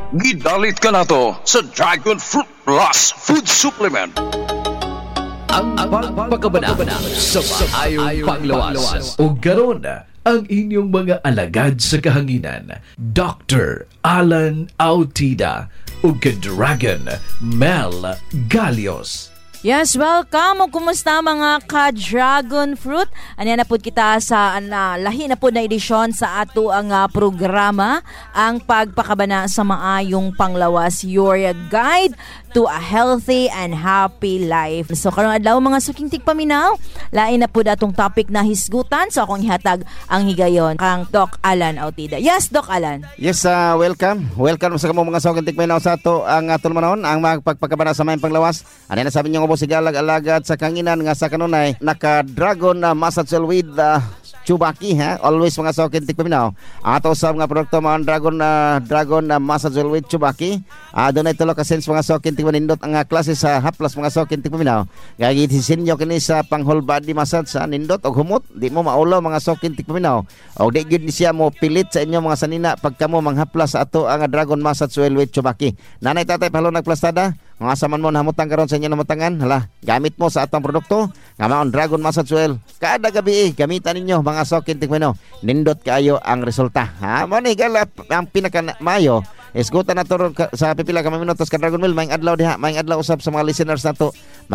Gidalit ka na to sa Dragon Fruit Plus Food Supplement. Ang pagpakabana sa maayong panglawas. O garon ang inyong mga alagad sa kahanginan, Dr. Alan Autida o Dragon Mel Galios. Yes, welcome. O kumusta mga ka-Dragon Fruit? Ano na po kita sa lahi na po na edisyon sa ato ang programa, ang pagpakabana sa maayong panglawas, your guide to a healthy and happy life. So karong adlaw mga suking tigpaminaw, lain na po datong topic na hisgutan. So akong ihatag ang higayon kang Doc Alan Autida. Yes, Doc Alan. Yes, welcome. Welcome sa kamong mga suking tigpaminaw sa ato ang atol manon, ang pagpakabana sa maayong panglawas. Ano na sabi niyo po si galag-alagad sa kanginan nga sa kanunay naka-dragon na massage with Chubaki, ha? Always mga sokin tigpaminaw. Ato sa mga produkto mga dragon na massage with Chubaki. Doon ay tulo ka sense mga sokin tigpanindot ang klase sa haplas mga sokin tigpaminaw. Gagitin nyo kini sa pang whole body massage sa nindot o humot. Di mo maulo mga sokin tigpaminaw. O di gud ni siya mo pilit sa inyo mga sanina pagka mo manghaplas sa ato ang dragon massage with Chubaki. Nanay tatay palo nagplastada. Nga saman mo namutang karon sa inyo namutangan, hala, gamit mo sa atong produkto, nga maon Dragon Massage Oil. Kada gabi gamitan ninyo mga sokin tigmano. Nindot kayo ang resulta. Ha, mo ni gala ang pinaka mayo. Esgutan na to sa pipila ka minutos ka Dragon Mill, maayong adlaw diha, maayong adlaw usab sa mga listeners nato.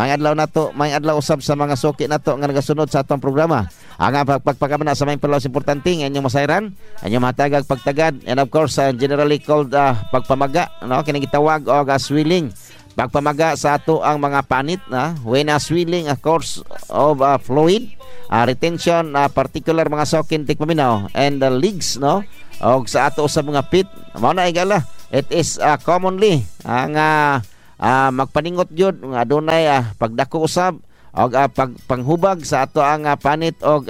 Maayong adlaw usab sa mga soki nato nga nagasunod sa atong programa. Ang pagpakabana sa maayong palawas importante nga inyong masayran, inyong matagag pagtagad, and of course generally called pagpamaga, no, kini gitawag og swelling. Pagpamaga sa ato ang mga panit na when swelling of course of fluid, retention particular mga sokin tigpaminaw and the legs, no, og sa ato sa mga pit mao na igala it is commonly nga magpaningot jud nga adunay pagdako usab og pagpanghubag sa ato ang panit og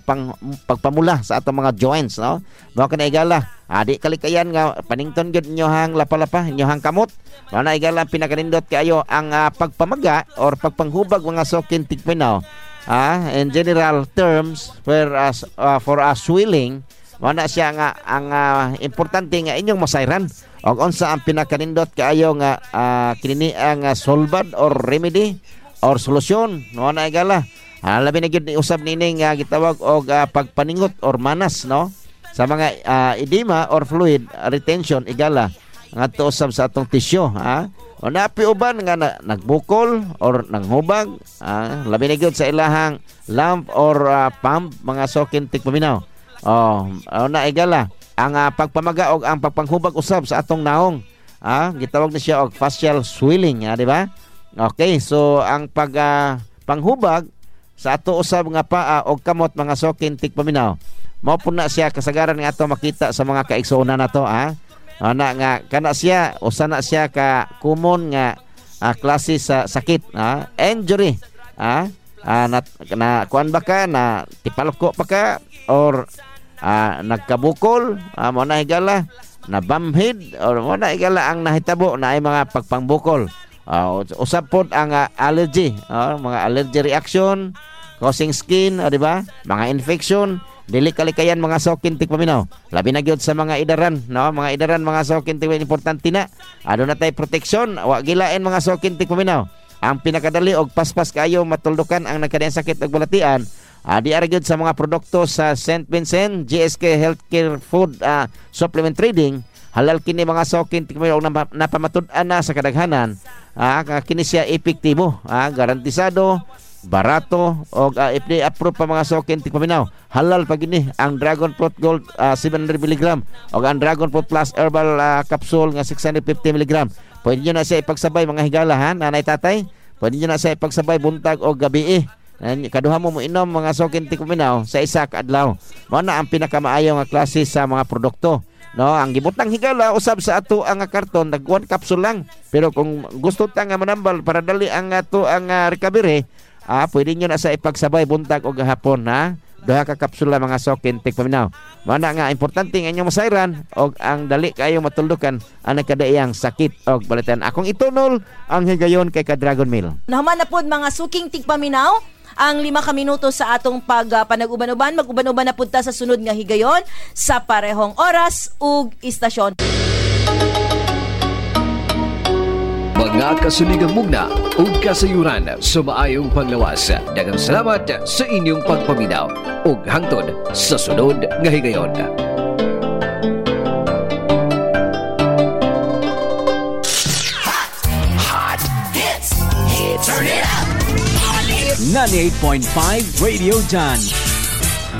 pagpamula sa ato mga joints, no, mao kana igala di kalikayan nga panington gyud inyo hang lapalapa inyo hang kamot. Mao na igala pinakanindot kayo ang pagpamaga or pagpanghubag mga sokin tigpaminaw. In general terms for swelling, mao na siya nga ang importante nga inyong masayran og unsa ang pinakanindot kayo nga kinini ang solbad or remedy or solusyon. Mao na igala labi na gyud ni usab nini nga gitawag og pagpaningot or manas, no, sa mga edema or fluid retention igala ngadto usab sa atong tissue, ha. O napi uban nga nagbukol or nanghubag, labi na gyud sa ilahang lump or pump mga sokin tigpaminaw. Na igala ang pagpamaga og ang pagpanghubag usab sa atong naong, gitawag na siya og facial swelling, di ba? Okay, so ang panghubag sa ato usab nga paa og kamot mga sokin tigpaminaw, mao po na siya kasagaran nga ato makita sa mga kaigsuonan nato, na nga kana siya usa na siya ka common nga klase sa sakit, injury, na kuan ba ka na tipalko pa ka or nagkabukol, mo na higala na bumhead or mo na higala ang nahitabo na ay mga pagpangbukol, usab pod ang allergy, mga allergy reaction causing skin, di ba, mga infection. Dili kalikayan mga sokin tigpaminaw. Labi na gyud sa mga idaran, no? Mga idaran mga sokin tigpaminaw importante na. Aduna tay protection, wa gilain mga sokin tigpaminaw. Ang pinakadali og paspas kayo matuldukan ang nagkadayang sakit ug balatian. Di ara gyud sa mga produkto sa St. Vincent GSK Healthcare Food Supplement Trading. Halal kini mga sokin tigpaminaw napamatud-an na sa kadaghanan. Kini siya epektibo, garantisado, barato og FDA approved pa mga sokin tigpaminaw. Halal pag ini ang Dragon Fruit Gold 700 mg og ang Dragon Fruit Plus Herbal Capsule nga 650 mg. Pwede nyo na siya ipagsabay mga higala, nanay tatay. Pwede nyo na siya ipagsabay buntag o gabi. Kaduha mo inom mga sokin tigpaminaw sa isa ka adlaw. Mao na ang pinakamaayo nga klase sa mga produkto, no. Ang gibutang higala usab sa ato ang karton nag 1 capsule lang. Pero kung gusto ta nga manambal para dali ang ato ang recovery, pwede nyo na sa ipagsabay buntag o gahapon, ha. Duha ka kapsula mga sokin tigpaminaw. Mana nga importante nga inyong masayran og ang dali kayo matuldukan ang nagkadaiyang sakit og balatan. Akong itunol ang higayon kay ka Dragon Mill. Nahuman na pod mga suking tigpaminaw ang 5 ka minuto sa atong panag-uban-uban. Mag-uban-uban na punta sa sunod nga higayon sa parehong oras ug istasyon. mga kasuligang mugna ug kasayuran sa maayong panglawas. Daghang salamat sa inyong pagpaminaw ug hangtod sa sunod nga higayon. Hot hits. Turn it up. 98.5 Radio Done.